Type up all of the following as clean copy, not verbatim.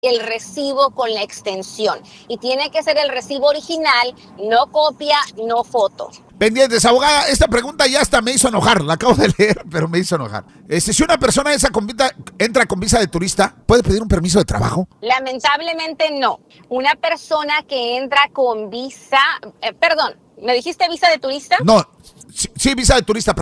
el recibo con la extensión. Y tiene que ser el recibo original, no copia, no foto. Pendientes, abogada, esta pregunta ya hasta me hizo enojar, la acabo de leer, pero me hizo enojar. Si una persona entra con visa de turista, ¿puede pedir un permiso de trabajo? Lamentablemente no. Una persona que entra con visa, ¿me dijiste visa de turista? No, sí, visa de turista.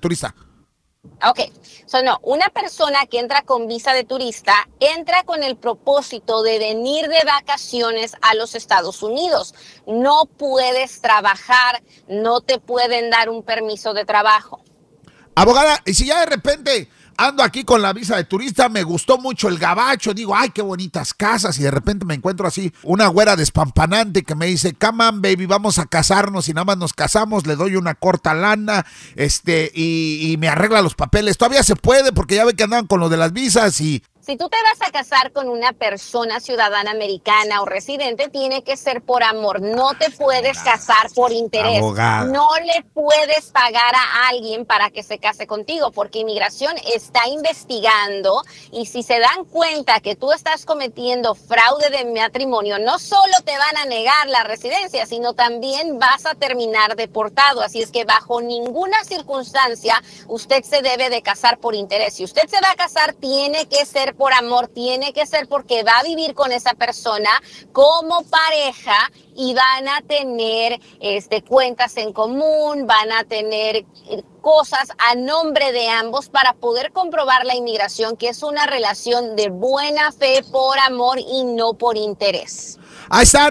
Ok, no, una persona que entra con visa de turista entra con el propósito de venir de vacaciones a los Estados Unidos. No puedes trabajar, no te pueden dar un permiso de trabajo. Abogada, y si ya de repente ando aquí con la visa de turista, me gustó mucho el gabacho, digo, ay, qué bonitas casas, y de repente me encuentro así, una güera despampanante que me dice, come on, baby, vamos a casarnos, y nada más nos casamos, le doy una corta lana, y me arregla los papeles. Todavía se puede, porque ya ve que andan con lo de las visas y... Si tú te vas a casar con una persona ciudadana americana o residente, tiene que ser por amor. No te puedes casar por interés. Abogada. No le puedes pagar a alguien para que se case contigo, porque inmigración está investigando y si se dan cuenta que tú estás cometiendo fraude de matrimonio, no solo te van a negar la residencia, sino también vas a terminar deportado. Así es que bajo ninguna circunstancia usted se debe de casar por interés. Si usted se va a casar, tiene que ser por amor, tiene que ser porque va a vivir con esa persona como pareja y van a tener cuentas en común, van a tener cosas a nombre de ambos para poder comprobar la inmigración, que es una relación de buena fe por amor y no por interés. Ahí está,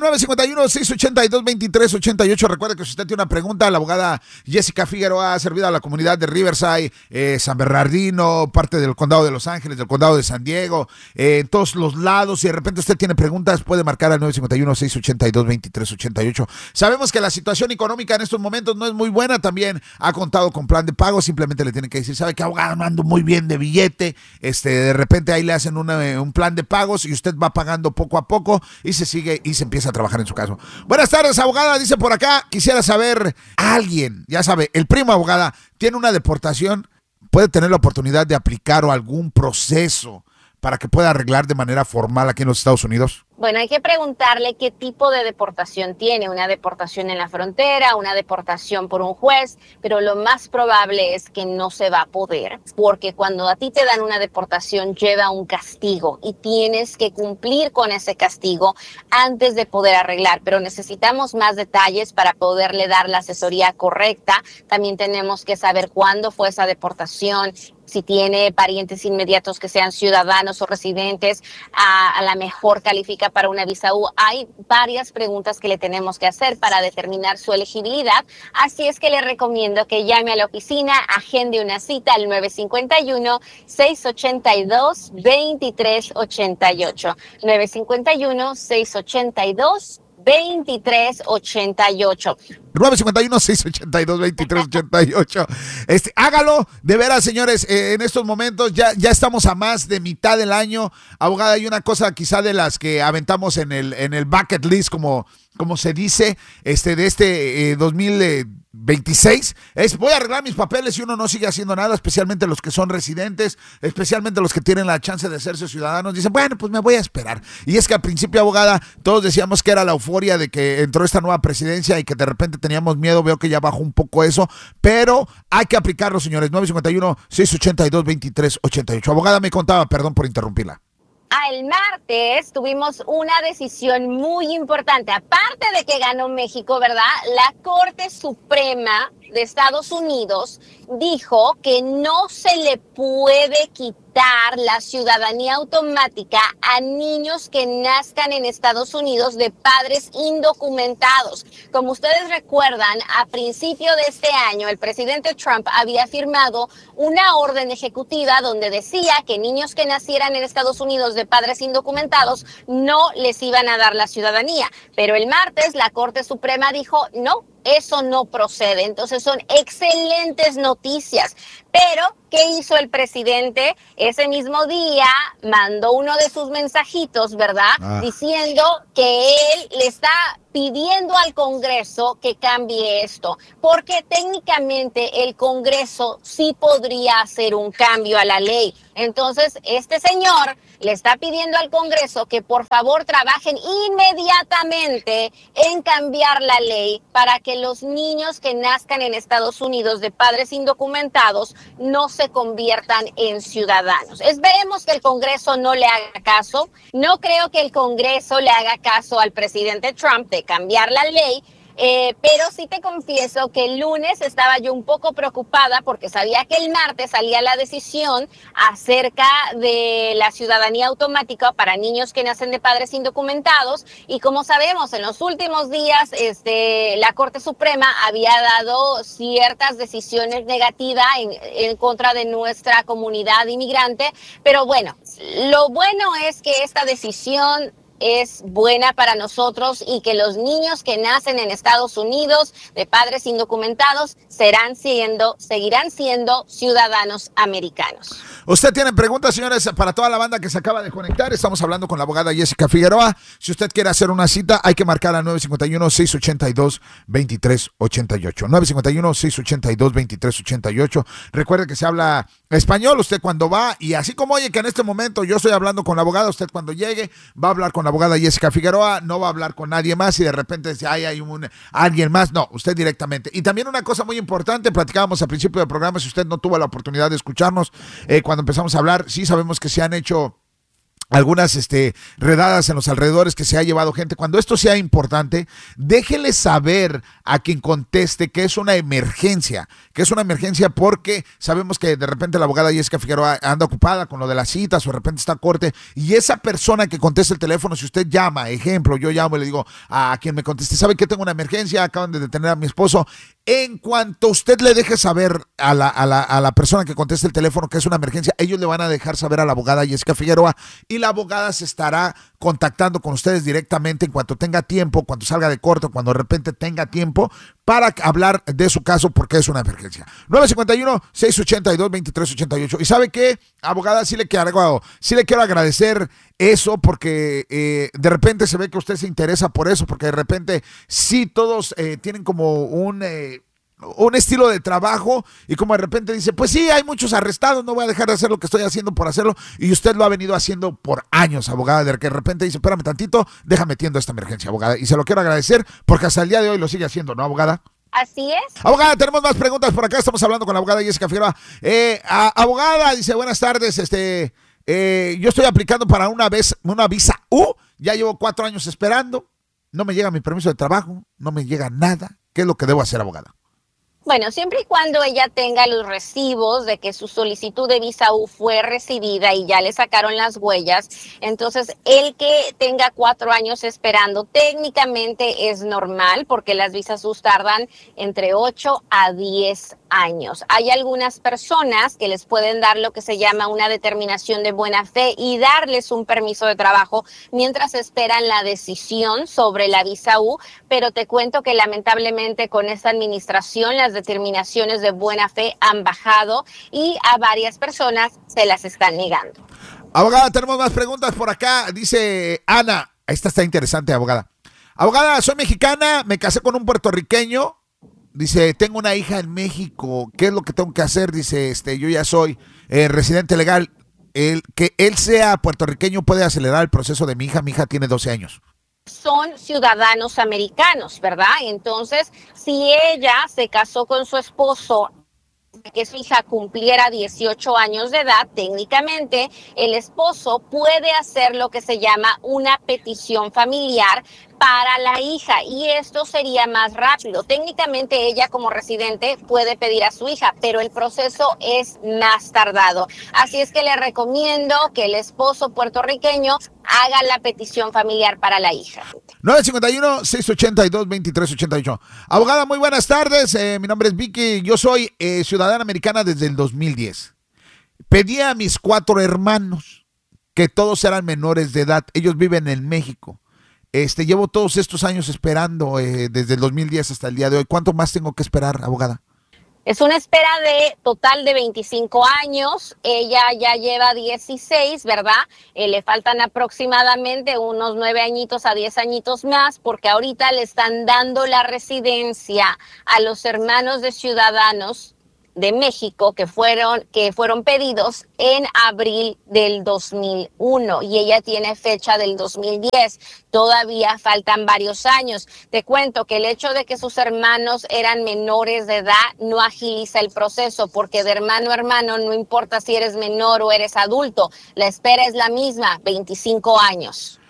951-682-2388. Recuerda que si usted tiene una pregunta, la abogada Jessica Figueroa ha servido a la comunidad de Riverside, San Bernardino, parte del condado de Los Ángeles, del condado de San Diego, en todos los lados. Si de repente usted tiene preguntas, puede marcar al 951-682-2388. Sabemos que la situación económica en estos momentos no es muy buena. También ha contado con plan de pago. Simplemente le tienen que decir, ¿sabe qué, abogada? No ando muy bien de billete. De repente ahí le hacen un plan de pagos y usted va pagando poco a poco y se empieza a trabajar en su caso. Buenas tardes, abogada, dice por acá, quisiera saber, alguien, ya sabe, el primo, abogada, tiene una deportación, puede tener la oportunidad de aplicar o algún proceso para que pueda arreglar de manera formal aquí en los Estados Unidos. Bueno, hay que preguntarle qué tipo de deportación tiene, una deportación en la frontera, una deportación por un juez, pero lo más probable es que no se va a poder, porque cuando a ti te dan una deportación lleva un castigo y tienes que cumplir con ese castigo antes de poder arreglar, pero necesitamos más detalles para poderle dar la asesoría correcta. También tenemos que saber cuándo fue esa deportación, si tiene parientes inmediatos que sean ciudadanos o residentes, a la mejor califica para una visa U. Hay varias preguntas que le tenemos que hacer para determinar su elegibilidad, así es que le recomiendo que llame a la oficina, agende una cita al 951-682-2388. 951-682-2388. 951-682-2388. Hágalo, de veras, señores, en estos momentos ya estamos a más de mitad del año. Abogada, hay una cosa quizá de las que aventamos en el bucket list, como se dice, de 2026, voy a arreglar mis papeles y uno no sigue haciendo nada, especialmente los que son residentes, especialmente los que tienen la chance de hacerse ciudadanos, dicen, bueno, pues me voy a esperar. Y es que al principio, abogada, todos decíamos que era la euforia de que entró esta nueva presidencia y que de repente teníamos miedo. Veo que ya bajó un poco eso, pero hay que aplicarlo, señores. 951-682-2388. Abogada, me contaba, perdón por interrumpirla. El martes tuvimos una decisión muy importante. Aparte de que ganó México, ¿verdad? La Corte Suprema de Estados Unidos dijo que no se le puede quitar la ciudadanía automática a niños que nazcan en Estados Unidos de padres indocumentados. Como ustedes recuerdan, a principio de este año, el presidente Trump había firmado una orden ejecutiva donde decía que niños que nacieran en Estados Unidos de padres indocumentados no les iban a dar la ciudadanía. Pero el martes la Corte Suprema dijo no. Eso no procede. Entonces son excelentes noticias. Pero, ¿qué hizo el presidente? Ese mismo día mandó uno de sus mensajitos, ¿verdad? Diciendo que él le está pidiendo al Congreso que cambie esto, porque técnicamente el Congreso sí podría hacer un cambio a la ley. Entonces, este señor le está pidiendo al Congreso que por favor trabajen inmediatamente en cambiar la ley para que los niños que nazcan en Estados Unidos de padres indocumentados no se conviertan en ciudadanos. Esperemos que el Congreso no le haga caso. No creo que el Congreso le haga caso al presidente Trump de cambiar la ley. Pero sí te confieso que el lunes estaba yo un poco preocupada porque sabía que el martes salía la decisión acerca de la ciudadanía automática para niños que nacen de padres indocumentados, y como sabemos en los últimos días la Corte Suprema había dado ciertas decisiones negativas en contra de nuestra comunidad inmigrante, pero bueno, lo bueno es que esta decisión es buena para nosotros y que los niños que nacen en Estados Unidos de padres indocumentados seguirán siendo ciudadanos americanos. Usted tiene preguntas, señores, para toda la banda que se acaba de conectar. Estamos hablando con la abogada Jessica Figueroa. Si usted quiere hacer una cita, hay que marcar a 951-682-2388. 951-682-2388. Recuerde que se habla español. Usted cuando va, y así como oye que en este momento yo estoy hablando con la abogada, usted cuando llegue va a hablar con la abogada Jessica Figueroa, no va a hablar con nadie más y de repente si hay alguien más, no, usted directamente. Y también una cosa muy importante, platicábamos al principio del programa, si usted no tuvo la oportunidad de escucharnos cuando empezamos a hablar, sí sabemos que se han hecho algunas redadas en los alrededores, que se ha llevado gente. Cuando esto sea importante, déjele saber a quien conteste que es una emergencia, porque sabemos que de repente la abogada Jessica Figueroa anda ocupada con lo de las citas o de repente está a corte, y esa persona que conteste el teléfono, si usted llama, ejemplo, yo llamo y le digo a quien me conteste, ¿sabe que tengo una emergencia? Acaban de detener a mi esposo. En cuanto usted le deje saber a la persona que conteste el teléfono que es una emergencia, ellos le van a dejar saber a la abogada Jessica Figueroa, y la abogada se estará contactando con ustedes directamente en cuanto tenga tiempo, cuando salga de corte, cuando de repente tenga tiempo para hablar de su caso, porque es una emergencia. 951-682-2388. ¿Y sabe qué, abogada? Sí le quiero agradecer eso, porque de repente se ve que usted se interesa por eso, porque de repente sí todos tienen como un estilo de trabajo, y como de repente dice, pues sí, hay muchos arrestados, no voy a dejar de hacer lo que estoy haciendo por hacerlo, y usted lo ha venido haciendo por años, abogada, de que de repente dice, espérame tantito, déjame atiendo esta emergencia, abogada, y se lo quiero agradecer porque hasta el día de hoy lo sigue haciendo, ¿no, abogada? Así es. Abogada, tenemos más preguntas por acá, estamos hablando con la abogada Jessica Figueroa. Abogada, dice, buenas tardes, yo estoy aplicando para una visa U, ya llevo 4 años esperando, no me llega mi permiso de trabajo, no me llega nada, ¿qué es lo que debo hacer, abogada? Bueno, siempre y cuando ella tenga los recibos de que su solicitud de visa U fue recibida y ya le sacaron las huellas, entonces el que tenga 4 años esperando técnicamente es normal, porque las visas U tardan entre 8 a 10 años. Hay algunas personas que les pueden dar lo que se llama una determinación de buena fe y darles un permiso de trabajo mientras esperan la decisión sobre la visa U, pero te cuento que lamentablemente con esta administración las determinaciones de buena fe han bajado y a varias personas se las están negando. Abogada, tenemos más preguntas por acá. Dice Ana, esta está interesante, abogada. Abogada, soy mexicana, me casé con un puertorriqueño. Dice, tengo una hija en México, ¿qué es lo que tengo que hacer? Dice, yo ya soy residente legal. Que él sea puertorriqueño puede acelerar el proceso de mi hija tiene 12 años. Son ciudadanos americanos, ¿verdad? Entonces, si ella se casó con su esposo, que su hija cumpliera 18 años de edad, técnicamente el esposo puede hacer lo que se llama una petición familiar para la hija, y esto sería más rápido. Técnicamente ella como residente puede pedir a su hija, pero el proceso es más tardado. Así es que le recomiendo que el esposo puertorriqueño haga la petición familiar para la hija. 951-682-2388. Abogada, muy buenas tardes. Mi nombre es Vicky. Yo soy ciudadana americana desde el 2010. Pedí a mis 4 hermanos, que todos eran menores de edad. Ellos viven en México. Llevo todos estos años esperando, desde el 2010 hasta el día de hoy. ¿Cuánto más tengo que esperar, abogada? Es una espera de total de 25 años. Ella ya lleva 16, ¿verdad? Le faltan aproximadamente unos 9 añitos a 10 añitos más, porque ahorita le están dando la residencia a los hermanos de ciudadanos de México que fueron pedidos en abril del 2001 y ella tiene fecha del 2010. Todavía faltan varios años. Te cuento que el hecho de que sus hermanos eran menores de edad no agiliza el proceso, porque de hermano a hermano no importa si eres menor o eres adulto, la espera es la misma, 25 años.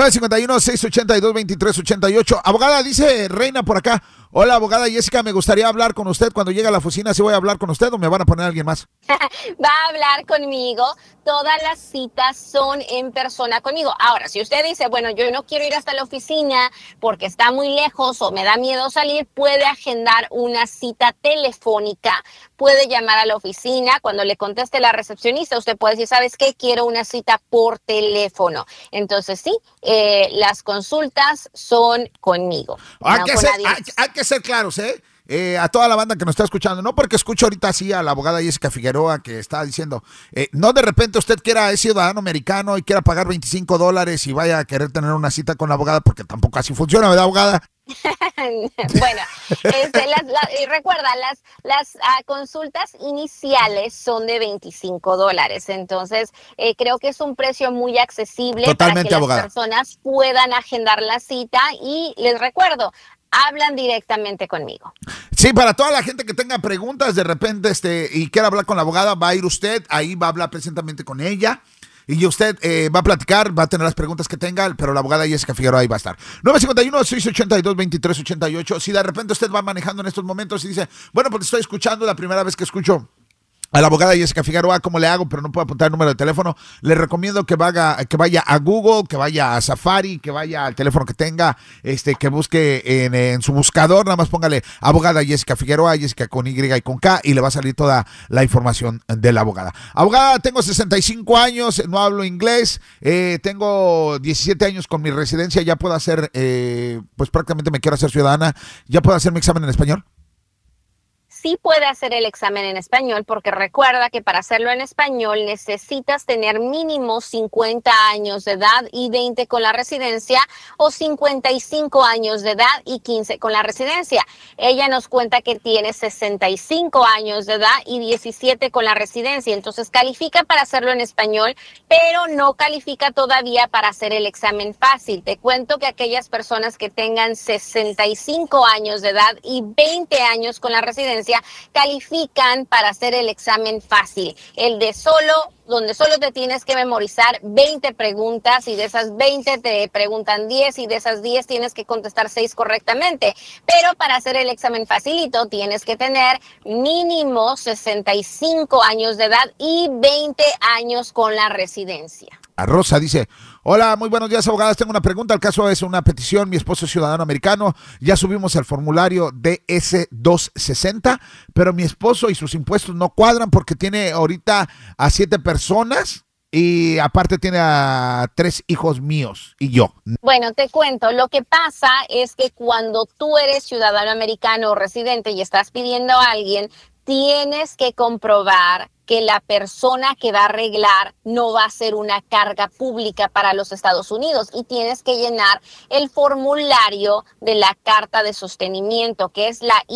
951-682-2388. Abogada, dice Reina por acá. Hola, abogada Jessica, me gustaría hablar con usted cuando llegue a la oficina. ¿Sí voy a hablar con usted o me van a poner a alguien más? Va a hablar conmigo. Todas las citas son en persona conmigo. Ahora, si usted dice, bueno, yo no quiero ir hasta la oficina porque está muy lejos o me da miedo salir, puede agendar una cita telefónica. Puede llamar a la oficina. Cuando le conteste la recepcionista, usted puede decir, ¿sabes qué? Quiero una cita por teléfono. Entonces, sí, las consultas son conmigo. Hay que ser claros, ¿eh? A toda la banda que nos está escuchando, no porque escucho ahorita así a la abogada Jessica Figueroa que está diciendo, no de repente usted es ciudadano americano y quiera pagar $25 y vaya a querer tener una cita con la abogada, porque tampoco así funciona, ¿verdad, abogada? Bueno, recuerda, las consultas iniciales son de $25, entonces creo que es un precio muy accesible. Totalmente, para que abogada. Las personas puedan agendar la cita y les recuerdo, hablan directamente conmigo. Sí, para toda la gente que tenga preguntas de repente y quiera hablar con la abogada, va a ir usted, ahí va a hablar precisamente con ella. Y usted va a platicar, va a tener las preguntas que tenga, pero la abogada Jessica Figueroa ahí va a estar. 951-682-2388. Si de repente usted va manejando en estos momentos y dice, bueno, pues estoy escuchando, la primera vez que escucho a la abogada Jessica Figueroa, ¿cómo le hago? Pero no puedo apuntar el número de teléfono. Le recomiendo que vaya a Google, que vaya a Safari, que vaya al teléfono que tenga, que busque en su buscador, nada más póngale abogada Jessica Figueroa, Jessica con Y y con K, y le va a salir toda la información de la abogada. Abogada, tengo 65 años, no hablo inglés, tengo 17 años con mi residencia, ya puedo hacer, pues prácticamente me quiero hacer ciudadana, ¿ya puedo hacer mi examen en español? Sí puede hacer el examen en español, porque recuerda que para hacerlo en español necesitas tener mínimo 50 años de edad y 20 con la residencia, o 55 años de edad y 15 con la residencia. Ella nos cuenta que tiene 65 años de edad y 17 con la residencia, entonces califica para hacerlo en español, pero no califica todavía para hacer el examen fácil. Te cuento que aquellas personas que tengan 65 años de edad y 20 años con la residencia califican para hacer el examen fácil, el de donde solo te tienes que memorizar 20 preguntas y de esas 20 te preguntan 10 y de esas 10 tienes que contestar 6 correctamente. Pero para hacer el examen facilito tienes que tener mínimo 65 años de edad y 20 años con la residencia. A Rosa dice, hola, muy buenos días, abogadas. Tengo una pregunta. El caso es una petición. Mi esposo es ciudadano americano. Ya subimos el formulario DS-260, pero mi esposo y sus impuestos no cuadran porque tiene ahorita a 7 personas y aparte tiene a 3 hijos míos y yo. Bueno, te cuento, lo que pasa es que cuando tú eres ciudadano americano o residente y estás pidiendo a alguien, tienes que comprobar que la persona que va a arreglar no va a ser una carga pública para los Estados Unidos, y tienes que llenar el formulario de la carta de sostenimiento, que es la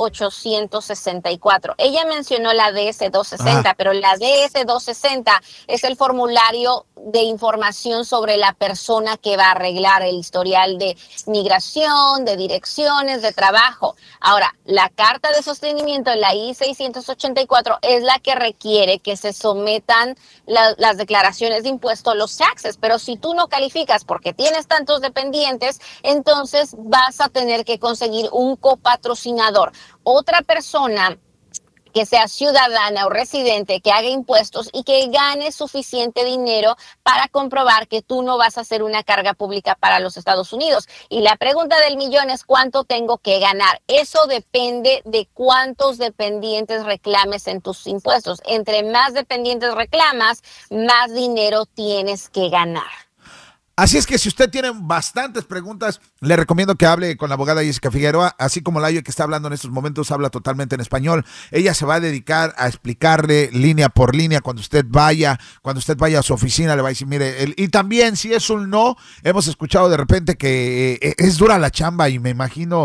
I-864. Ella mencionó la DS-260, pero la DS-260 es el formulario de información sobre la persona que va a arreglar el historial de migración, de direcciones, de trabajo. Ahora, la carta de sostenimiento, la I-684, es la que requiere que se sometan las declaraciones de impuestos, los taxes, pero si tú no calificas porque tienes tantos dependientes, entonces vas a tener que conseguir un copatrocinador, otra persona que sea ciudadana o residente, que haga impuestos y que gane suficiente dinero para comprobar que tú no vas a ser una carga pública para los Estados Unidos. Y la pregunta del millón es, ¿cuánto tengo que ganar? Eso depende de cuántos dependientes reclames en tus impuestos. Entre más dependientes reclamas, más dinero tienes que ganar. Así es que si usted tiene bastantes preguntas, le recomiendo que hable con la abogada Jessica Figueroa, así como Layo, que está hablando en estos momentos, habla totalmente en español. Ella se va a dedicar a explicarle línea por línea cuando usted vaya a su oficina, le va a decir, mire, y también si es un no, hemos escuchado de repente que es dura la chamba y me imagino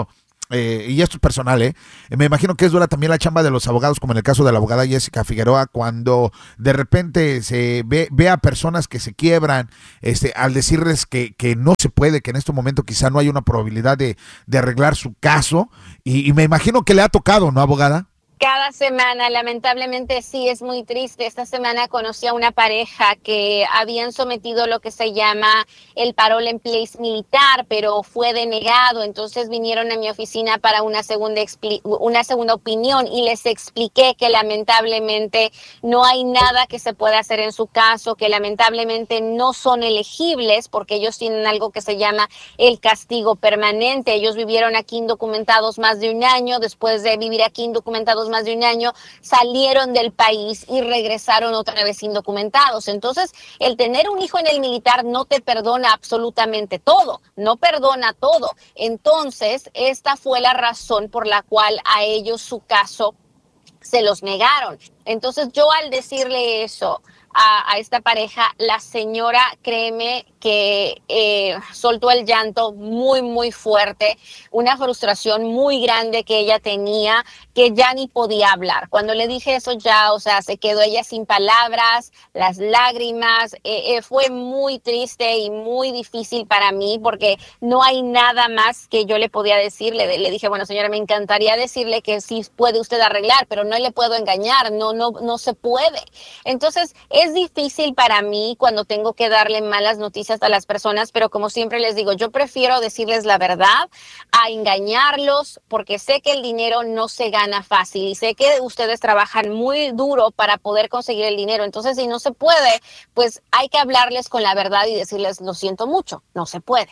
y esto es personal, me imagino que es dura también la chamba de los abogados, como en el caso de la abogada Jessica Figueroa, cuando de repente se ve a personas que se quiebran, al decirles que no se puede, que en este momento quizá no hay una probabilidad de arreglar su caso, y me imagino que le ha tocado, ¿no, abogada? Cada semana, lamentablemente sí, es muy triste. Esta semana conocí a una pareja que habían sometido lo que se llama el parole en place militar, pero fue denegado. Entonces vinieron a mi oficina para una segunda opinión y les expliqué que lamentablemente no hay nada que se pueda hacer en su caso, que lamentablemente no son elegibles porque ellos tienen algo que se llama el castigo permanente. Ellos vivieron aquí indocumentados más de un año, después de vivir aquí indocumentados más de un año, salieron del país y regresaron otra vez indocumentados. Entonces, el tener un hijo en el militar no te perdona absolutamente todo, no perdona todo. Entonces, esta fue la razón por la cual a ellos su caso se los negaron. Entonces, yo al decirle eso a esta pareja, la señora, créeme que soltó el llanto muy, muy fuerte, una frustración muy grande que ella tenía, que ya ni podía hablar. Cuando le dije eso ya, o sea, se quedó ella sin palabras, las lágrimas, fue muy triste y muy difícil para mí porque no hay nada más que yo le podía decir. Le dije, bueno, señora, me encantaría decirle que sí puede usted arreglar, pero no le puedo engañar, no se puede. Entonces, es difícil para mí cuando tengo que darle malas noticias a las personas, pero como siempre les digo, yo prefiero decirles la verdad a engañarlos porque sé que el dinero no se gana fácil y sé que ustedes trabajan muy duro para poder conseguir el dinero. Entonces, si no se puede, pues hay que hablarles con la verdad y decirles, lo siento mucho, no se puede.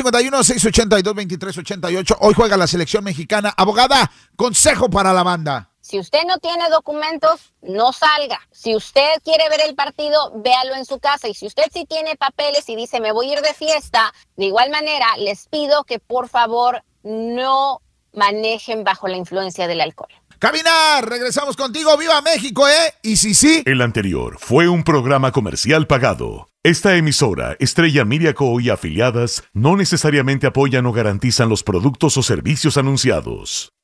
951-682-2388. Hoy juega la selección mexicana. Abogada, consejo para la banda. Si usted no tiene documentos, no salga. Si usted quiere ver el partido, véalo en su casa. Y si usted sí tiene papeles y dice, me voy a ir de fiesta, de igual manera, les pido que por favor no manejen bajo la influencia del alcohol. Caminar, regresamos contigo. ¡Viva México, Y sí. El anterior fue un programa comercial pagado. Esta emisora, Estrella Media Co. y afiliadas, no necesariamente apoyan o garantizan los productos o servicios anunciados.